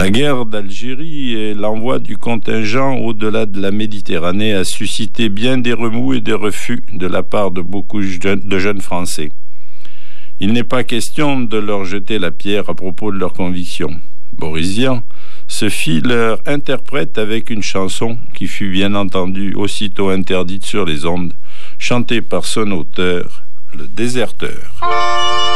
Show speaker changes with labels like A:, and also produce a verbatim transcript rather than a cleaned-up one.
A: La guerre d'Algérie et l'envoi du contingent au-delà de la Méditerranée a suscité bien des remous et des refus de la part de beaucoup de jeunes Français. Il n'est pas question de leur jeter la pierre à propos de leurs convictions. Boris Vian se fit leur interprète avec une chanson qui fut bien entendu aussitôt interdite sur les ondes, chantée par son auteur, le Déserteur.